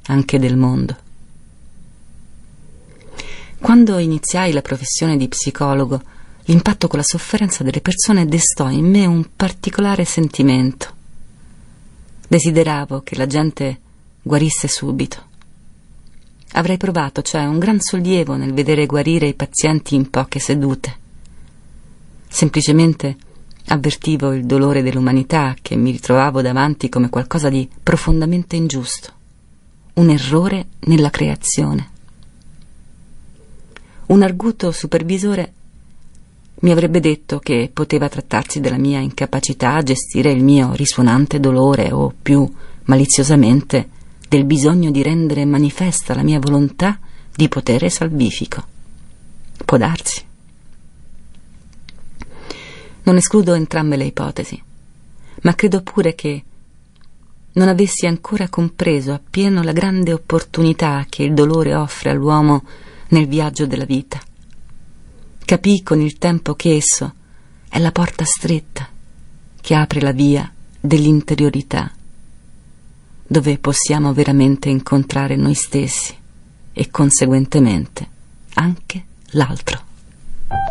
anche del mondo. Quando iniziai la professione di psicologo, l'impatto con la sofferenza delle persone destò in me un particolare sentimento. Desideravo che la gente guarisse subito. Avrei provato, cioè, un gran sollievo nel vedere guarire i pazienti in poche sedute. Semplicemente avvertivo il dolore dell'umanità che mi ritrovavo davanti come qualcosa di profondamente ingiusto, un errore nella creazione. Un arguto supervisore mi avrebbe detto che poteva trattarsi della mia incapacità a gestire il mio risuonante dolore o, più maliziosamente, del bisogno di rendere manifesta la mia volontà di potere salvifico. Può darsi. Non escludo entrambe le ipotesi, ma credo pure che non avessi ancora compreso appieno la grande opportunità che il dolore offre all'uomo nel viaggio della vita. Capii con il tempo che esso è la porta stretta che apre la via dell'interiorità, dove possiamo veramente incontrare noi stessi e conseguentemente anche l'altro.